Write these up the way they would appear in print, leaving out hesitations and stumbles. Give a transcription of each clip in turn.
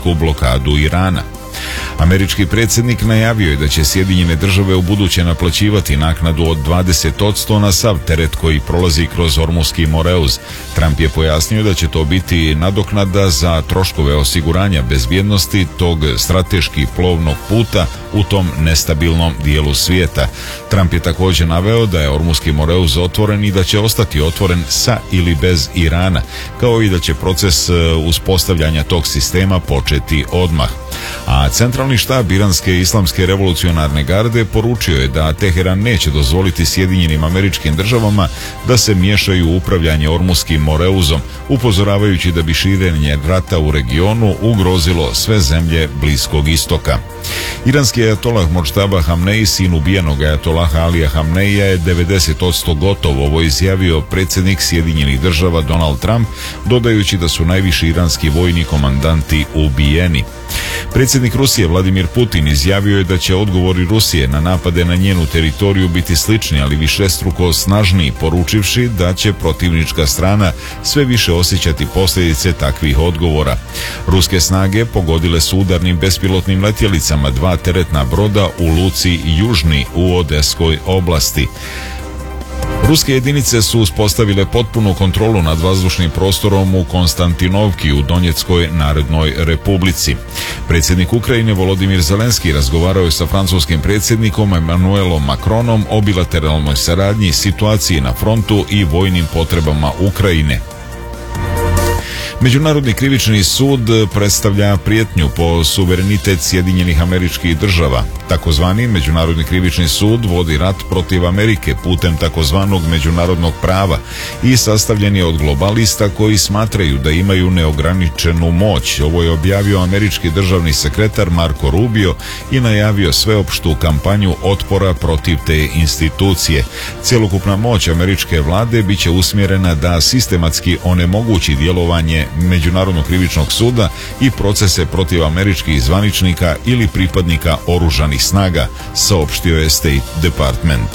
ekonomsku blokadu Irana. Američki predsjednik najavio je da će Sjedinjene Države ubuduće naplaćivati naknadu od 20% na sav teret koji prolazi kroz Ormuski moreuz. Trump je pojasnio da će to biti nadoknada za troškove osiguranja bezbjednosti tog strateški plovnog puta u tom nestabilnom dijelu svijeta. Trump je također naveo da je Ormuski moreuz otvoren i da će ostati otvoren sa ili bez Irana, kao i da će proces uspostavljanja tog sistema početi odmah. A centralni štab Iranske islamske revolucionarne garde poručio je da Teheran neće dozvoliti Sjedinjenim Američkim Državama da se miješaju u upravljanje Ormuskim moreuzom, upozoravajući da bi širenje rata u regionu ugrozilo sve zemlje Bliskog istoka. Iranski ajatolah Modžtaba Hamnej, sin ubijenog ajatolaha Alija Hamneija, je 90% gotov, ovo izjavio predsjednik Sjedinjenih Država Donald Trump, dodajući da su najviši iranski vojni komandanti ubijeni. Predsjednik Rusije Vladimir Putin izjavio je da će odgovori Rusije na napade na njenu teritoriju biti slični, ali višestruko snažniji, poručivši da će protivnička strana sve više osjećati posljedice takvih odgovora. Ruske snage pogodile su udarnim bespilotnim letjelicama 2 teretna broda u luci Južni u Odeskoj oblasti. Ruske jedinice su uspostavile potpunu kontrolu nad vazdušnim prostorom u Konstantinovki u Donjeckoj Narodnoj Republici. Predsjednik Ukrajine Volodimir Zelenski razgovarao je sa francuskim predsjednikom Emmanuelom Macronom o bilateralnoj saradnji, situaciji na frontu i vojnim potrebama Ukrajine. Međunarodni krivični sud predstavlja prijetnju po suverenitet Sjedinjenih Američkih Država. Takozvani Međunarodni krivični sud vodi rat protiv Amerike putem takozvanog međunarodnog prava i sastavljen je od globalista koji smatraju da imaju neograničenu moć. Ovo je objavio američki državni sekretar Marco Rubio i najavio sveopštu kampanju otpora protiv te institucije. Cjelokupna moć američke vlade bit će usmjerena da sistematski onemogući djelovanje Međunarodnog krivičnog suda i procese protiv američkih zvaničnika ili pripadnika oružanih snaga, saopštio je State Department.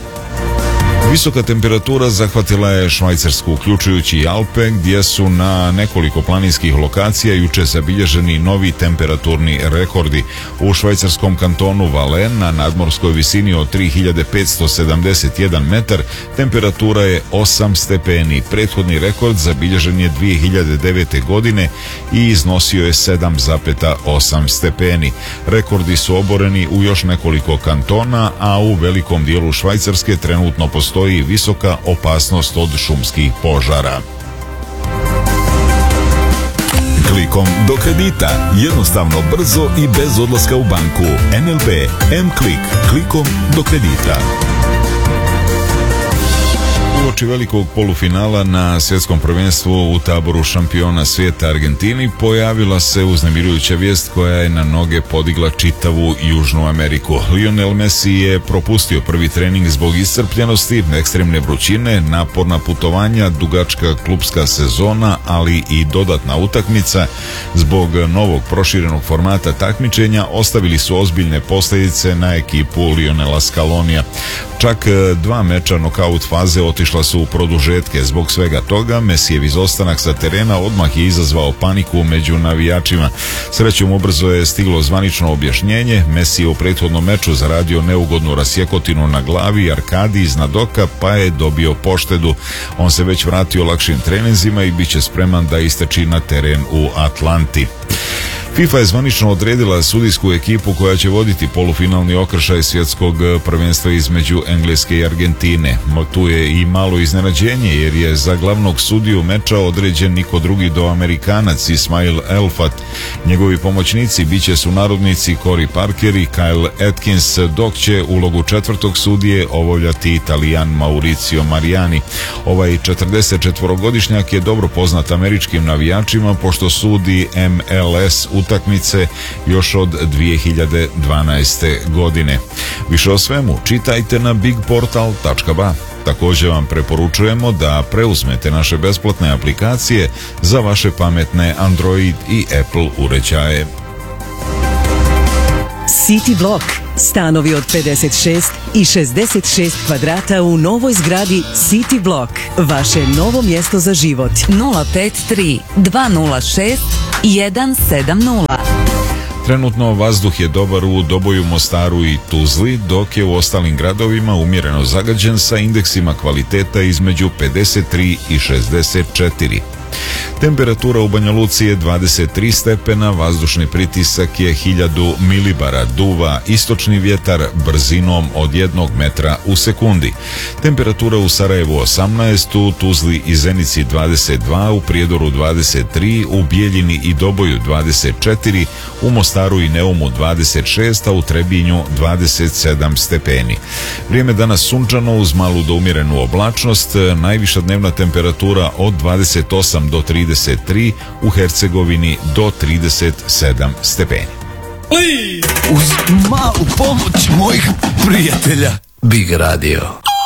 Visoka temperatura zahvatila je Švajcarsku, uključujući i Alpe, gdje su na nekoliko planinskih lokacija jučer zabilježeni novi temperaturni rekordi. U švajcarskom kantonu Valais na nadmorskoj visini od 3571 metar temperatura je 8 stepeni. Prethodni rekord zabilježen je 2009. godine i iznosio je 7,8 stepeni. Rekordi su oboreni u još nekoliko kantona, a u velikom dijelu Švajcarske trenutno postoji visoka opasnost od šumskih požara. Klikom do kredita. Jednostavno, brzo i bez odlaska u banku. NLB M-Klik. Klikom do kredita. Uoči velikog polufinala na svjetskom prvenstvu u taboru šampiona svijeta Argentini pojavila se uznemirujuća vijest koja je na noge podigla čitavu Južnu Ameriku. Lionel Messi je propustio prvi trening zbog iscrpljenosti, ekstremne vrućine, naporna putovanja, dugačka klupska sezona, ali i dodatna utakmica. Zbog novog proširenog formata takmičenja ostavili su ozbiljne posljedice na ekipu Lionela Scalonija. Čak 2 meča nokaut faze otišla su u produžetke. Zbog svega toga Messijev izostanak sa terena odmah je izazvao paniku među navijačima. Srećom ubrzo je stiglo zvanično objašnjenje. Messi je u prethodnom meču zaradio neugodnu rasjekotinu na glavi, arkadi iznad oka, pa je dobio poštedu. On se već vratio lakšim treninzima i bit će spreman da istrči na teren u Atlanti. FIFA je zvanično odredila sudijsku ekipu koja će voditi polufinalni okršaj svjetskog prvenstva između Engleske i Argentine. Tu je i malo iznenađenje jer je za glavnog sudiju meča određen niko drugi do Amerikanac Ismail Elfat. Njegovi pomoćnici biće sunarodnici Corey Parker i Kyle Atkins, dok će ulogu četvrtog sudije obavljati Italijan Mauricio Mariani. Ovaj 44-godišnjak je dobro poznat američkim navijačima pošto sudi MLS utakmice još od 2012. godine. Više o svemu čitajte na bigportal.ba. Također vam preporučujemo da preuzmete naše besplatne aplikacije za vaše pametne Android i Apple uređaje. City Block. Stanovi od 56 i 66 kvadrata u novoj zgradi City Block. Vaše novo mjesto za život. 053 206 170. Trenutno vazduh je dobar u Doboju, Mostaru i Tuzli, dok je u ostalim gradovima umjereno zagađen sa indeksima kvaliteta između 53 i 64. Temperatura u Banja Luci je 23 stepena, vazdušni pritisak je 1000 milibara, duva istočni vjetar brzinom od 1 metra u sekundi. Temperatura u Sarajevu 18, u Tuzli i Zenici 22, u Prijedoru 23, u Bijeljini i Doboju 24, u Mostaru i Neumu 26, a u Trebinju 27 stepeni. Vrijeme danas sunčano uz malu do umjerenu oblačnost, najviša dnevna temperatura od 28 do 33, u Hercegovini do 37 stepeni. Uz malu pomoć mojih prijatelja Big Radio.